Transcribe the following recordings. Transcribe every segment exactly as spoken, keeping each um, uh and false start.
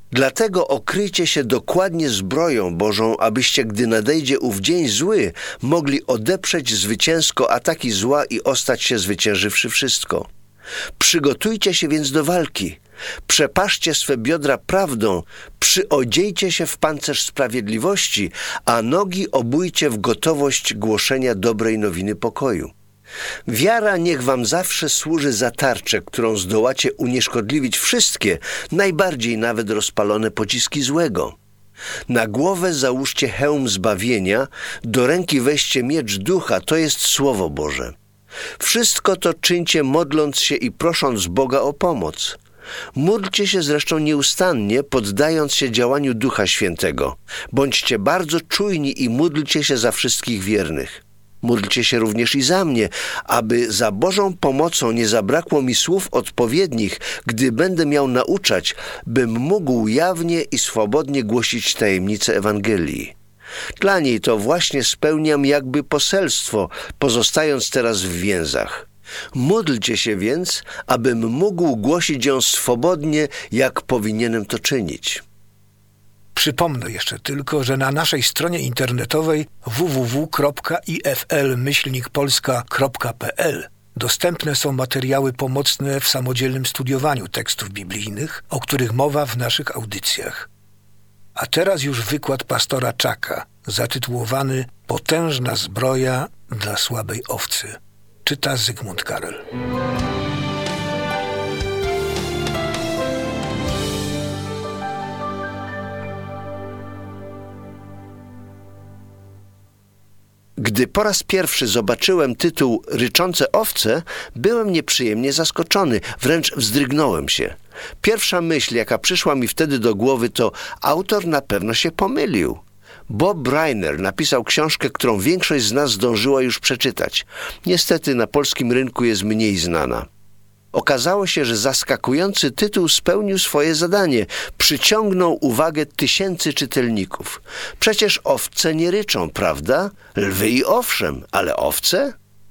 Dlatego okryjcie się dokładnie zbroją Bożą, abyście, gdy nadejdzie ów dzień zły, mogli odeprzeć zwycięsko ataki zła i ostać się zwyciężywszy wszystko. Przygotujcie się więc do walki. Przepaszcie swe biodra prawdą, przyodziejcie się w pancerz sprawiedliwości, a nogi obujcie w gotowość głoszenia dobrej nowiny pokoju. Wiara niech wam zawsze służy za tarczę, którą zdołacie unieszkodliwić wszystkie, najbardziej nawet rozpalone pociski złego. Na głowę załóżcie hełm zbawienia, do ręki weźcie miecz ducha, to jest Słowo Boże. Wszystko to czyńcie modląc się i prosząc Boga o pomoc. Módlcie się zresztą nieustannie, poddając się działaniu Ducha Świętego. Bądźcie bardzo czujni i módlcie się za wszystkich wiernych. Módlcie się również i za mnie, aby za Bożą pomocą nie zabrakło mi słów odpowiednich, gdy będę miał nauczać, bym mógł jawnie i swobodnie głosić tajemnicę Ewangelii. Dla niej to właśnie spełniam jakby poselstwo, pozostając teraz w więzach. Módlcie się więc, abym mógł głosić ją swobodnie, jak powinienem to czynić. Przypomnę jeszcze tylko, że na naszej stronie internetowej w w w kropka i f l myślnik polska kropka p l dostępne są materiały pomocne w samodzielnym studiowaniu tekstów biblijnych, o których mowa w naszych audycjach. A teraz już wykład pastora Chucka, zatytułowany Potężna zbroja dla słabej owcy. Czyta Zygmunt Karel. Gdy po raz pierwszy zobaczyłem tytuł Ryczące owce, byłem nieprzyjemnie zaskoczony, wręcz wzdrygnąłem się. Pierwsza myśl, jaka przyszła mi wtedy do głowy, to autor na pewno się pomylił. Bob Reiner napisał książkę, którą większość z nas zdążyła już przeczytać. Niestety na polskim rynku jest mniej znana. Okazało się, że zaskakujący tytuł spełnił swoje zadanie. Przyciągnął uwagę tysięcy czytelników. Przecież owce nie ryczą, prawda? Lwy i owszem, ale owce?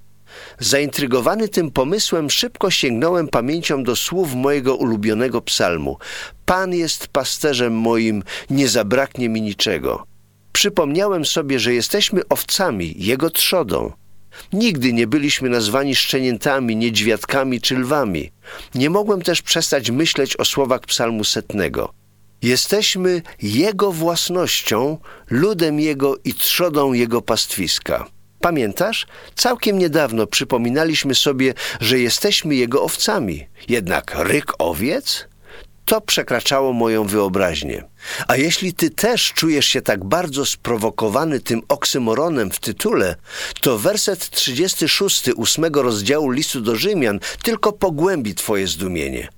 Zaintrygowany tym pomysłem szybko sięgnąłem pamięcią do słów mojego ulubionego psalmu. Pan jest pasterzem moim, nie zabraknie mi niczego. Przypomniałem sobie, że jesteśmy owcami, Jego trzodą. Nigdy nie byliśmy nazwani szczeniętami, niedźwiadkami czy lwami. Nie mogłem też przestać myśleć o słowach psalmu setnego. Jesteśmy Jego własnością, ludem Jego i trzodą Jego pastwiska. Pamiętasz? Całkiem niedawno przypominaliśmy sobie, że jesteśmy Jego owcami. Jednak ryk owiec? To przekraczało moją wyobraźnię. A jeśli ty też czujesz się tak bardzo sprowokowany tym oksymoronem w tytule, to werset trzydziesty szósty ósmego rozdziału listu do Rzymian tylko pogłębi twoje zdumienie.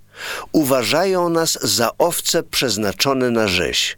Uważają nas za owce przeznaczone na rzeź.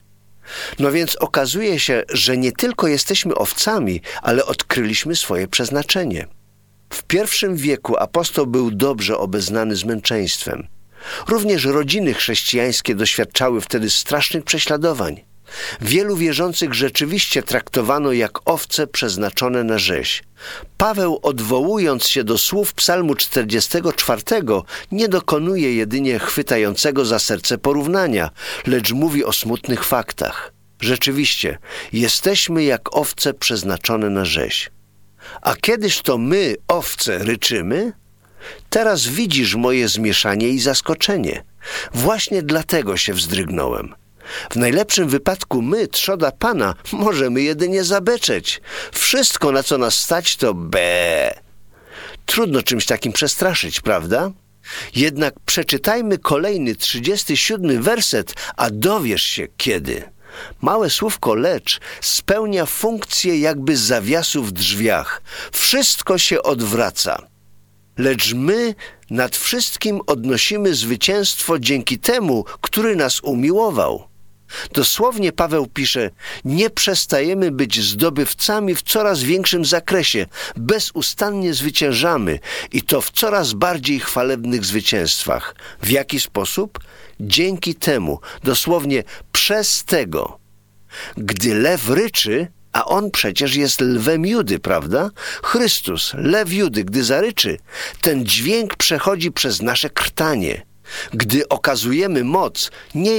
No więc okazuje się, że nie tylko jesteśmy owcami, ale odkryliśmy swoje przeznaczenie. W pierwszym wieku apostoł był dobrze obeznany z męczeństwem. Również rodziny chrześcijańskie doświadczały wtedy strasznych prześladowań. Wielu wierzących rzeczywiście traktowano jak owce przeznaczone na rzeź. Paweł, odwołując się do słów psalmu czterdziestego czwartego, nie dokonuje jedynie chwytającego za serce porównania, lecz mówi o smutnych faktach. Rzeczywiście, jesteśmy jak owce przeznaczone na rzeź. A kiedyż to my, owce, ryczymy? Teraz widzisz moje zmieszanie i zaskoczenie. Właśnie dlatego się wzdrygnąłem. W najlepszym wypadku my, trzoda Pana, możemy jedynie zabeczeć. Wszystko, na co nas stać, to be. Trudno czymś takim przestraszyć, prawda? Jednak przeczytajmy kolejny, trzydziesty siódmy werset, a dowiesz się kiedy. Małe słówko lecz spełnia funkcję jakby zawiasu w drzwiach. Wszystko się odwraca. Lecz my nad wszystkim odnosimy zwycięstwo dzięki temu, który nas umiłował. Dosłownie Paweł pisze, nie przestajemy być zdobywcami w coraz większym zakresie, bezustannie zwyciężamy i to w coraz bardziej chwalebnych zwycięstwach. W jaki sposób? Dzięki temu, dosłownie przez tego. Gdy lew ryczy, a on przecież jest lwem Judy, prawda? Chrystus, lew Judy, gdy zaryczy, ten dźwięk przechodzi przez nasze krtanie. Gdy okazujemy moc, nie